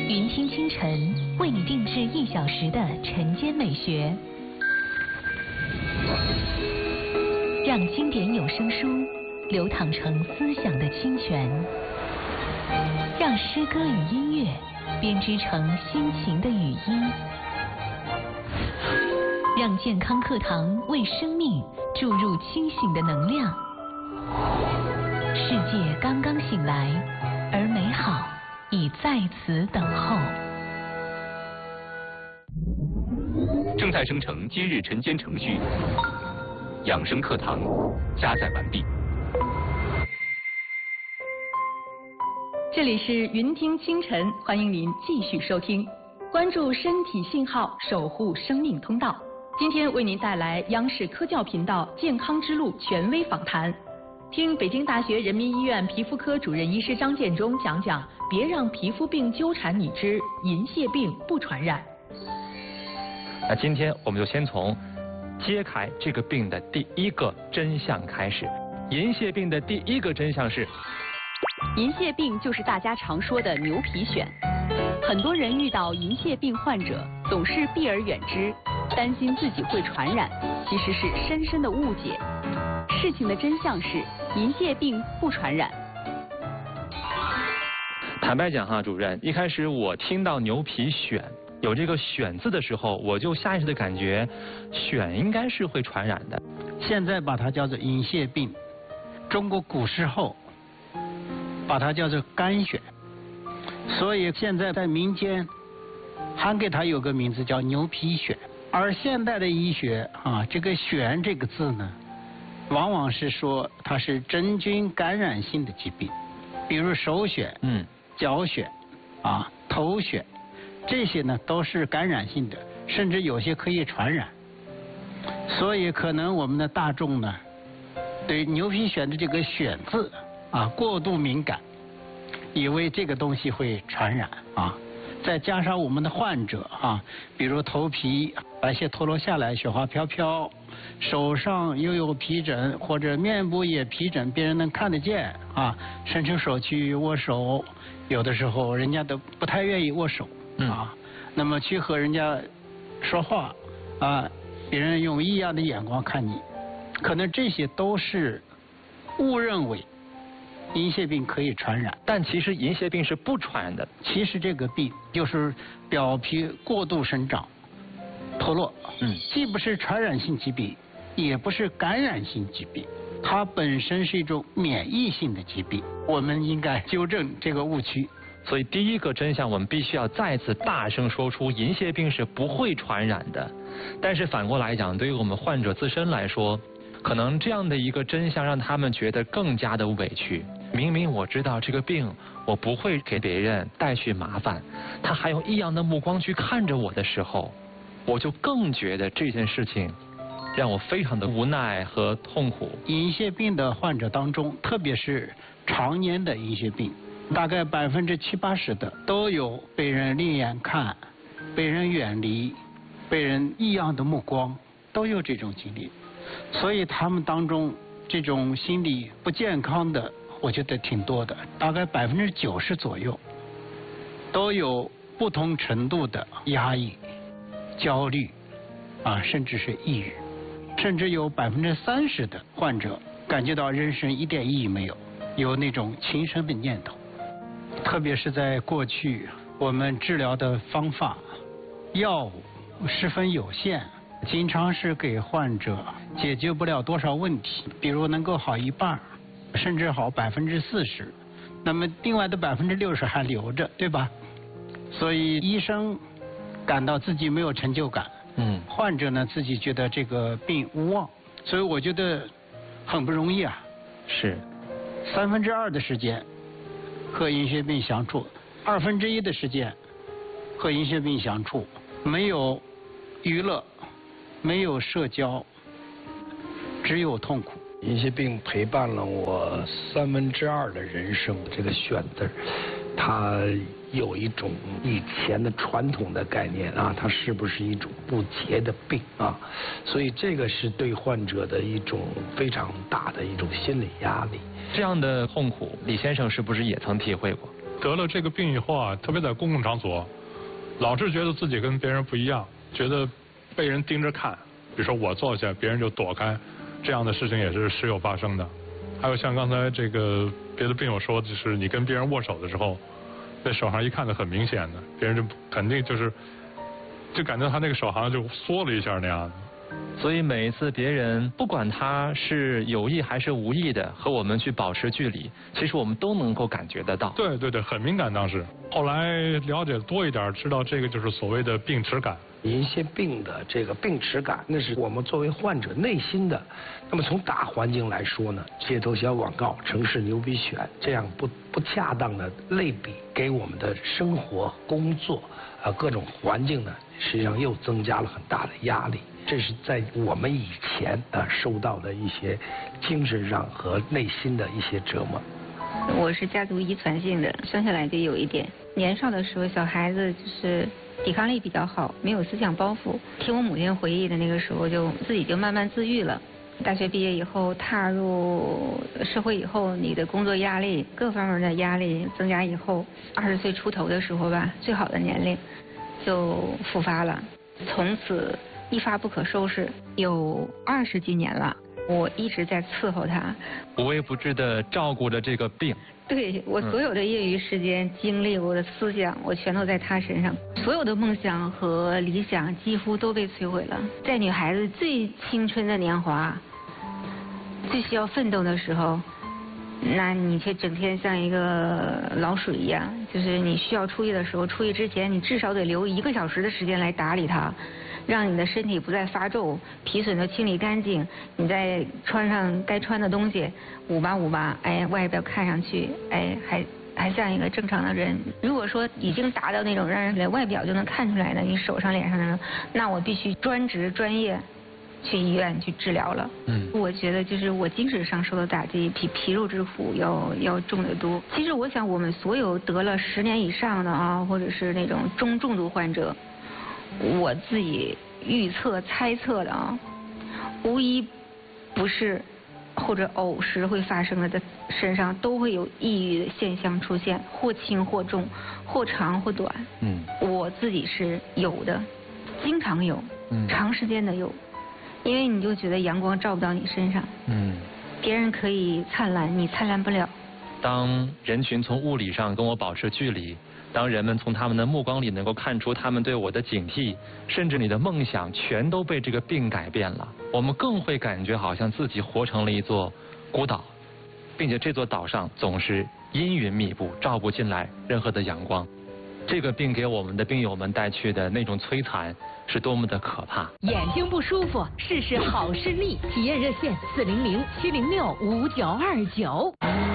云听清晨为你定制1小时的晨间美学，让经典有声书流淌成思想的清泉，让诗歌与音乐编织成心情的语音，让健康课堂为生命注入清醒的能量。世界刚刚醒来，而美好已在此等候。 正在生成今日晨间程序，养生课堂加载完毕。 这里是云听清晨，欢迎您继续收听，关注身体信号，守护生命通道。今天为您带来央视科教频道健康之路权威访谈，听北京大学人民医院皮肤科主任医师张建中讲讲别让皮肤病纠缠你之银屑病不传染。 那今天我们就先从揭开这个病的第一个真相开始。银屑病的第一个真相是， 银屑病就是大家常说的牛皮癣。很多人遇到银屑病患者总是避而远之，担心自己会传染，其实是深深的误解。事情的真相是，银屑病不传染。 坦白讲哈，主任，一开始我听到牛皮癣有这个癣字的时候，我就下意识的感觉癣应该是会传染的。 现在把它叫做银屑病，中国古时候把它叫做肝癣，所以现在在民间还给它有个名字叫牛皮癣。而现代的医学啊，这个癣这个字呢，往往是说它是真菌感染性的疾病，比如手癣、脚癣啊、头癣，这些呢都是感染性的，甚至有些可以传染。所以可能我们的大众呢，对牛皮癣的这个癣字啊过度敏感，以为这个东西会传染啊。再加上我们的患者啊，比如头皮白屑脱落下来，雪花飘飘，手上又有皮疹，或者面部也皮疹，别人能看得见啊，伸出手去握手，有的时候人家都不太愿意握手啊。那么去和人家说话啊，别人用异样的眼光看你，可能这些都是误认为银屑病可以传染， 但其实银屑病是不传染的。 其实这个病就是表皮过度生长、脱落，既不是传染性疾病，也不是感染性疾病，它本身是一种免疫性的疾病。我们应该纠正这个误区。 所以第一个真相，我们必须要再次大声说出，银屑病是不会传染的。但是反过来讲，对于我们患者自身来说，可能这样的一个真相让他们觉得更加的委屈。明明我知道这个病我不会给别人带去麻烦，他还用异样的目光去看着我的时候，我就更觉得这件事情让我非常的无奈和痛苦。 银屑病的患者当中，特别是常年的银屑病，大概70%、80%的都有被人另眼看、被人远离、被人异样的目光，都有这种经历。所以他们当中这种心理不健康的，我觉得挺多的，大概90%左右都有不同程度的压抑、焦虑啊，甚至是抑郁，甚至有30%的患者感觉到人生一点意义没有，有那种轻生的念头。特别是在过去，我们治疗的方法、药物十分有限，经常是给患者解决不了多少问题，比如能够好一半，甚至好40%，那么另外的60%还留着，对吧？所以医生感到自己没有成就感，患者呢自己觉得这个病无望，所以我觉得很不容易啊。 是 2/3的时间和银屑病相处，1/2的时间和银屑病相处，没有娱乐，没有社交，只有痛苦。 银屑病陪伴了我2/3的人生。这个癣字，它有一种以前的传统的概念啊，它是不是一种不洁的病啊？所以这个是对患者的一种非常大的一种心理压力。 这样的痛苦，李先生是不是也曾体会过？ 得了这个病以后啊，特别在公共场所，老是觉得自己跟别人不一样，觉得被人盯着看。比如说我坐下，别人就躲开，这样的事情也是时有发生的。还有像刚才这个别的病友说，就是你跟别人握手的时候，那手上一看就很明显的，别人就肯定就感觉他那个手好像就缩了一下那样的。 所以每一次别人不管他是有意还是无意的和我们去保持距离，其实我们都能够感觉得到。 对对对，很敏感当时。后来了解多一点，知道这个就是所谓的病耻感。 银屑病的这个病耻感，那是我们作为患者内心的。那么从大环境来说呢，街头小广告、城市牛皮癣这样不恰当的类比，给我们的生活、工作各种环境呢，实际上又增加了很大的压力。这是在我们以前受到的一些精神上和内心的一些折磨。 我是家族遗传性的，生下来就有一点。年少的时候，小孩子就是抵抗力比较好，没有思想包袱。听我母亲回忆的那个时候，就自己就慢慢自愈了。大学毕业以后，踏入社会以后，你的工作压力、各方面的压力增加以后，20岁出头的时候吧，最好的年龄就复发了，从此一发不可收拾，有20几年了。我一直在伺候他， 无微不至的照顾着这个病。 对，我所有的业余时间、精力、我的思想，我全都在他身上。所有的梦想和理想几乎都被摧毁了。在女孩子最青春的年华、最需要奋斗的时候，那你却整天像一个老鼠一样，就是你需要出去的时候，出去之前你至少得留1个小时的时间来打理它。让你的身体不再发皱，皮损都清理干净，你再穿上该穿的东西，捂吧，哎，外表看上去，哎，还像一个正常的人。如果说已经达到那种让人连外表就能看出来的，你手上脸上的，那我必须专业去医院去治疗了。我觉得就是我精神上受的打击比皮肉之苦要重得多。其实我想我们所有得了10年以上的啊，或者是那种中重度患者，我自己预测猜测的啊，无一不是或者偶时会发生的身上都会有抑郁的现象出现，或轻或重，或长或短。我自己是有的，经常有，长时间的有，因为你就觉得阳光照不到你身上。别人可以灿烂，你灿烂不了。 当人群从物理上跟我保持距离，当人们从他们的目光里能够看出他们对我的警惕，甚至你的梦想全都被这个病改变了，我们更会感觉好像自己活成了一座孤岛，并且这座岛上总是阴云密布，照不进来任何的阳光。这个病给我们的病友们带去的那种摧残是多么的可怕。 眼睛不舒服，试试好视力，体验热线400-706-5929。